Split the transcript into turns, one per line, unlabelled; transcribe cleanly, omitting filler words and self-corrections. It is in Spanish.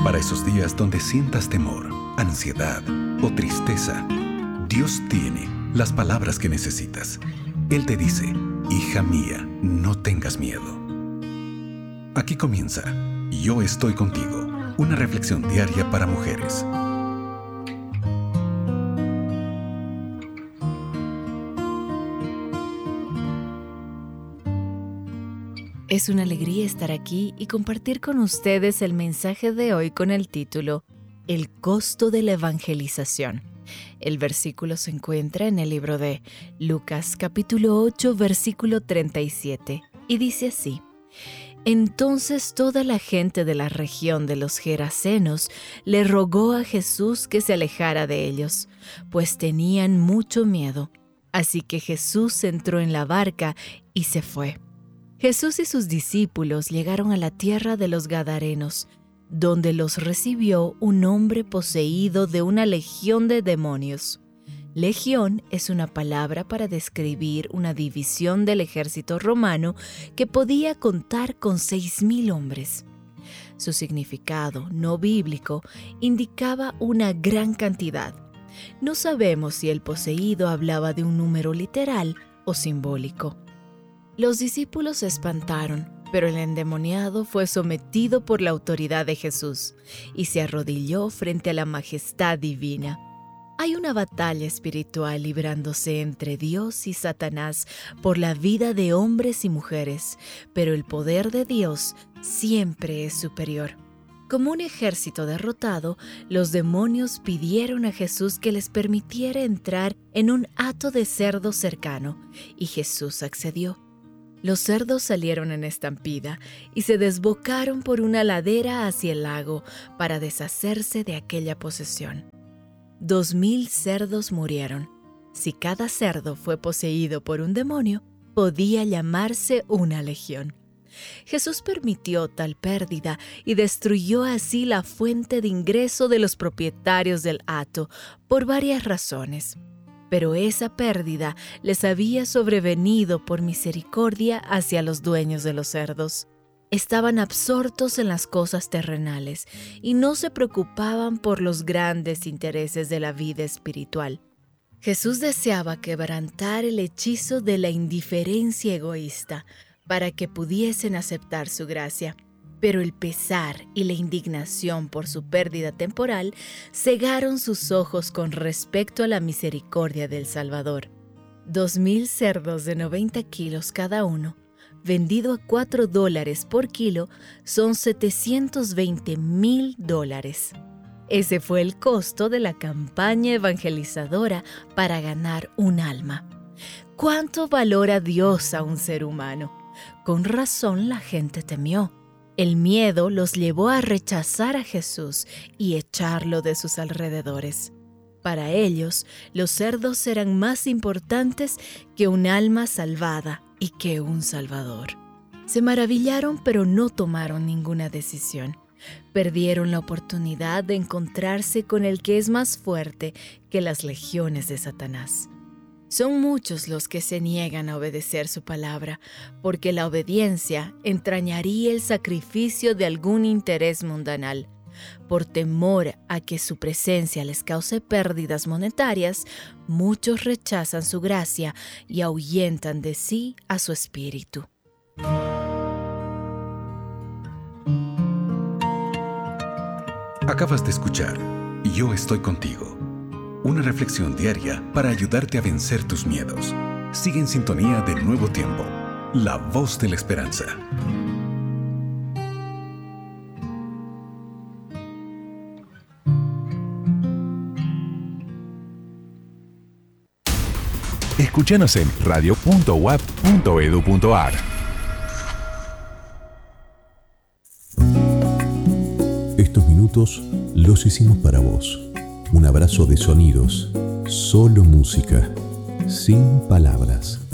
Para esos días donde sientas temor, ansiedad o tristeza, Dios tiene las palabras que necesitas. Él te dice: hija mía, no tengas miedo. Aquí comienza Yo estoy contigo, una reflexión diaria para mujeres.
Es una alegría estar aquí y compartir con ustedes el mensaje de hoy con el título El costo de la evangelización. El versículo se encuentra en el libro de Lucas capítulo 8 versículo 37 y dice así: Entonces toda la gente de la región de los Gerasenos le rogó a Jesús que se alejara de ellos, pues tenían mucho miedo. Así que Jesús entró en la barca y se fue. Jesús y sus discípulos llegaron a la tierra de los Gadarenos, donde los recibió un hombre poseído de una legión de demonios. Legión es una palabra para describir una división del ejército romano que podía contar con 6,000 hombres. Su significado no bíblico indicaba una gran cantidad. No sabemos si el poseído hablaba de un número literal o simbólico. Los discípulos se espantaron, pero el endemoniado fue sometido por la autoridad de Jesús y se arrodilló frente a la majestad divina. Hay una batalla espiritual librándose entre Dios y Satanás por la vida de hombres y mujeres, pero el poder de Dios siempre es superior. Como un ejército derrotado, los demonios pidieron a Jesús que les permitiera entrar en un hato de cerdo cercano, y Jesús accedió. Los cerdos salieron en estampida y se desbocaron por una ladera hacia el lago para deshacerse de aquella posesión. 2,000 cerdos murieron. Si cada cerdo fue poseído por un demonio, podía llamarse una legión. Jesús permitió tal pérdida y destruyó así la fuente de ingreso de los propietarios del hato por varias razones. Pero esa pérdida les había sobrevenido por misericordia hacia los dueños de los cerdos. Estaban absortos en las cosas terrenales y no se preocupaban por los grandes intereses de la vida espiritual. Jesús deseaba quebrantar el hechizo de la indiferencia egoísta para que pudiesen aceptar su gracia. Pero el pesar y la indignación por su pérdida temporal cegaron sus ojos con respecto a la misericordia del Salvador. 2,000 cerdos de 90 kilos cada uno, vendido a $4 por kilo, son $720,000. Ese fue el costo de la campaña evangelizadora para ganar un alma. ¿Cuánto valora Dios a un ser humano? Con razón la gente temió. El miedo los llevó a rechazar a Jesús y echarlo de sus alrededores. Para ellos, los cerdos eran más importantes que un alma salvada y que un Salvador. Se maravillaron, pero no tomaron ninguna decisión. Perdieron la oportunidad de encontrarse con el que es más fuerte que las legiones de Satanás. Son muchos los que se niegan a obedecer su palabra, porque la obediencia entrañaría el sacrificio de algún interés mundanal. Por temor a que su presencia les cause pérdidas monetarias, muchos rechazan su gracia y ahuyentan de sí a su espíritu.
Acabas de escuchar Yo estoy contigo, una reflexión diaria para ayudarte a vencer tus miedos. Sigue en sintonía de Nuevo Tiempo, la voz de la esperanza.
Escúchanos en radio.uap.edu.ar.
Estos minutos los hicimos para vos. Un abrazo de sonidos, solo música, sin palabras.